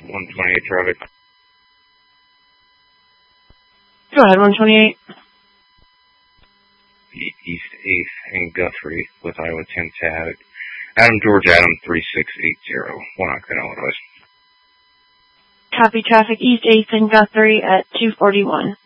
128 traffic. Go ahead, 128. East 8th and Guthrie with Iowa 10 Havoc. Adam George Adam 3680. 1 Octane Illinois. Copy traffic East 8th and Guthrie at 241.